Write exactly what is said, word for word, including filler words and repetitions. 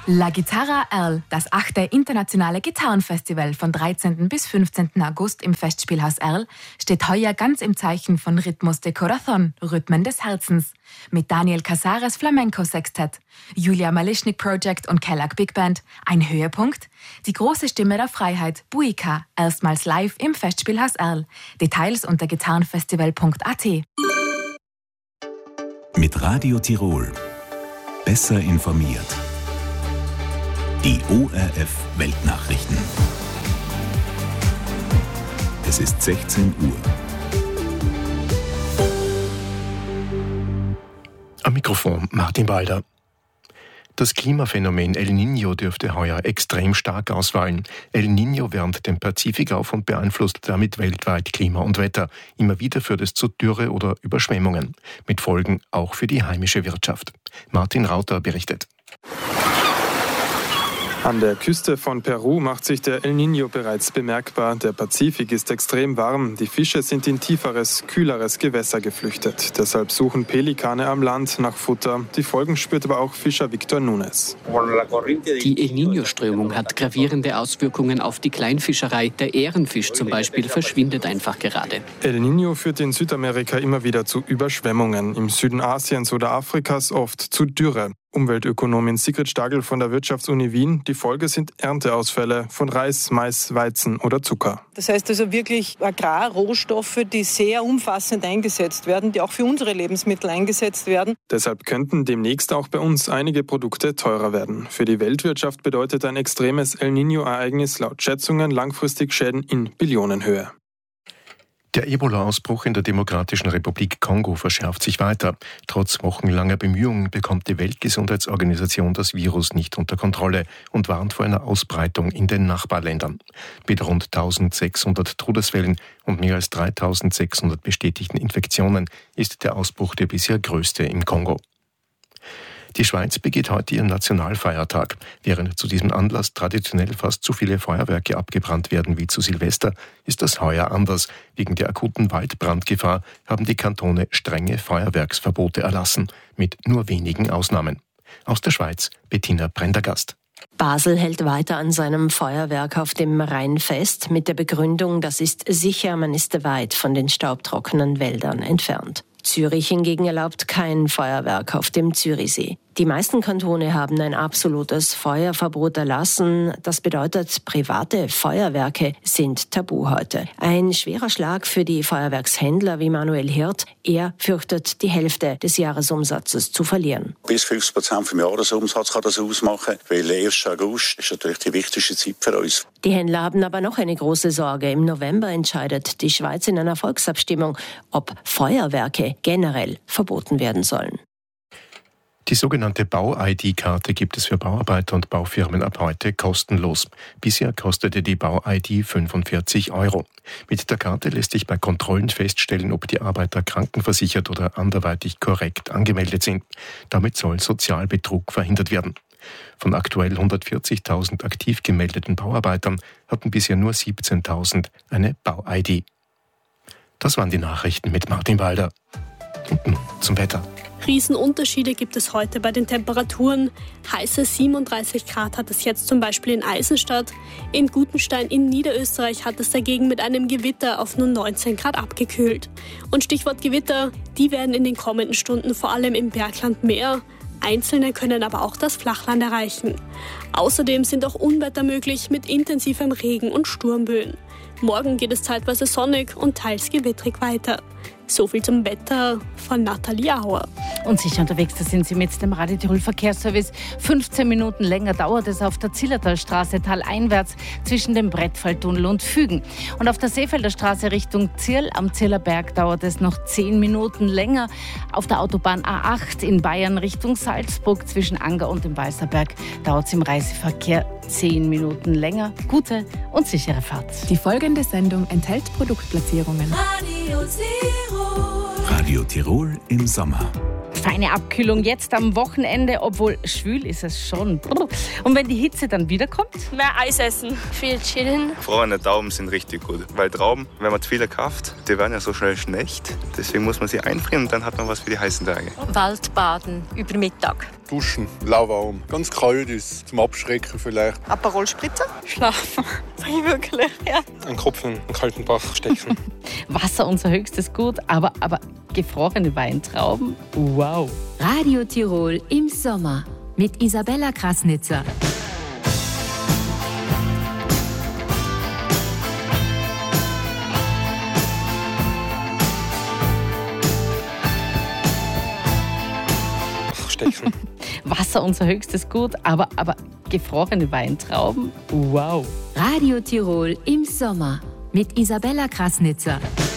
La Guitarra Erl, das achte internationale Gitarrenfestival von dreizehnten bis fünfzehnten August im Festspielhaus Erl, steht heuer ganz im Zeichen von Ritmos de Corazón, Rhythmen des Herzens, mit Daniel Casares Flamenco Sextett, Julia Malischnik Project und Kellogg Big Band. Ein Höhepunkt? Die große Stimme der Freiheit, Buika, erstmals live im Festspielhaus Erl. Details unter gitarrenfestival punkt a t. Mit Radio Tirol. Besser informiert. Die O R F Weltnachrichten. Es ist sechzehn Uhr. Am Mikrofon Martin Balder. Das Klimaphänomen El Niño dürfte heuer extrem stark ausfallen. El Niño wärmt den Pazifik auf und beeinflusst damit weltweit Klima und Wetter. Immer wieder führt es zu Dürre oder Überschwemmungen. Mit Folgen auch für die heimische Wirtschaft. Martin Rauter berichtet. An der Küste von Peru macht sich der El Niño bereits bemerkbar. Der Pazifik ist extrem warm. Die Fische sind in tieferes, kühleres Gewässer geflüchtet. Deshalb suchen Pelikane am Land nach Futter. Die Folgen spürt aber auch Fischer Victor Nunes. Die El Niño-Strömung hat gravierende Auswirkungen auf die Kleinfischerei. Der Ehrenfisch zum Beispiel verschwindet einfach gerade. El Niño führt in Südamerika immer wieder zu Überschwemmungen. Im Süden Asiens oder Afrikas oft zu Dürre. Umweltökonomin Sigrid Stagel von der Wirtschaftsuni Wien. Die Folge sind Ernteausfälle von Reis, Mais, Weizen oder Zucker. Das heißt also wirklich Agrarrohstoffe, die sehr umfassend eingesetzt werden, die auch für unsere Lebensmittel eingesetzt werden. Deshalb könnten demnächst auch bei uns einige Produkte teurer werden. Für die Weltwirtschaft bedeutet ein extremes El Niño-Ereignis laut Schätzungen langfristig Schäden in Billionenhöhe. Der Ebola-Ausbruch in der Demokratischen Republik Kongo verschärft sich weiter. Trotz wochenlanger Bemühungen bekommt die Weltgesundheitsorganisation das Virus nicht unter Kontrolle und warnt vor einer Ausbreitung in den Nachbarländern. Mit rund eintausendsechshundert Todesfällen und mehr als dreitausendsechshundert bestätigten Infektionen ist der Ausbruch der bisher größte im Kongo. Die Schweiz begeht heute ihren Nationalfeiertag. Während zu diesem Anlass traditionell fast so viele Feuerwerke abgebrannt werden wie zu Silvester, ist das heuer anders. Wegen der akuten Waldbrandgefahr haben die Kantone strenge Feuerwerksverbote erlassen, mit nur wenigen Ausnahmen. Aus der Schweiz Bettina Prendergast. Basel hält weiter an seinem Feuerwerk auf dem Rhein fest, mit der Begründung, das ist sicher, man ist weit von den staubtrockenen Wäldern entfernt. Zürich hingegen erlaubt kein Feuerwerk auf dem Zürichsee. Die meisten Kantone haben ein absolutes Feuerverbot erlassen. Das bedeutet, private Feuerwerke sind tabu heute. Ein schwerer Schlag für die Feuerwerkshändler wie Manuel Hirt. Er fürchtet, die Hälfte des Jahresumsatzes zu verlieren. Bis fünfzig Prozent vom Jahresumsatz kann das ausmachen, weil der erste August ist natürlich die wichtigste Zeit für uns. Die Händler haben aber noch eine große Sorge. Im November entscheidet die Schweiz in einer Volksabstimmung, ob Feuerwerke generell verboten werden sollen. Die sogenannte Bau-I D-Karte gibt es für Bauarbeiter und Baufirmen ab heute kostenlos. Bisher kostete die Bau-I D fünfundvierzig Euro. Mit der Karte lässt sich bei Kontrollen feststellen, ob die Arbeiter krankenversichert oder anderweitig korrekt angemeldet sind. Damit soll Sozialbetrug verhindert werden. Von aktuell hundertvierzigtausend aktiv gemeldeten Bauarbeitern hatten bisher nur siebzehntausend eine Bau-I D. Das waren die Nachrichten mit Martin Balder. Und nun zum Wetter. Riesenunterschiede gibt es heute bei den Temperaturen. Heiße siebenunddreißig Grad hat es jetzt zum Beispiel in Eisenstadt. In Gutenstein in Niederösterreich hat es dagegen mit einem Gewitter auf nur neunzehn Grad abgekühlt. Und Stichwort Gewitter, die werden in den kommenden Stunden vor allem im Bergland mehr. Einzelne können aber auch das Flachland erreichen. Außerdem sind auch Unwetter möglich mit intensivem Regen und Sturmböen. Morgen geht es zeitweise sonnig und teils gewittrig weiter. So viel zum Wetter von Nathalie Auer. Und sicher unterwegs, da sind Sie mit dem Radio Tirol Verkehrsservice. fünfzehn Minuten länger dauert es auf der Zillertalstraße taleinwärts zwischen dem Brettfalltunnel und Fügen. Und auf der Seefelder Straße Richtung Zirl am Zillerberg dauert es noch zehn Minuten länger. Auf der Autobahn A acht in Bayern Richtung Salzburg zwischen Anger und dem Weißerberg dauert es im Reiseverkehr zehn Minuten länger. Gute und sichere Fahrt. Die folgende Sendung enthält Produktplatzierungen. Radio Tirol. Radio Tirol im Sommer. Feine Abkühlung jetzt am Wochenende, obwohl schwül ist es schon. Und wenn die Hitze dann wiederkommt? Mehr Eis essen, viel chillen. Gefrorene Trauben sind richtig gut, weil Trauben, wenn man zu viele kauft, die werden ja so schnell schlecht. Deswegen muss man sie einfrieren und dann hat man was für die heißen Tage. Waldbaden über Mittag. duschen, lauwarm. Ganz kalt ist, zum Abschrecken vielleicht. Aperol Spritzer? Schlafen. Sag ich wirklich, ja. Einen Kopf in einen kalten Bach stecken. Wasser unser höchstes Gut, aber, aber gefrorene Weintrauben? Wow. Radio Tirol im Sommer mit Isabella Krasnitzer. Stechen. Wasser unser höchstes Gut, aber, aber gefrorene Weintrauben? Wow. Radio Tirol im Sommer mit Isabella Krasnitzer.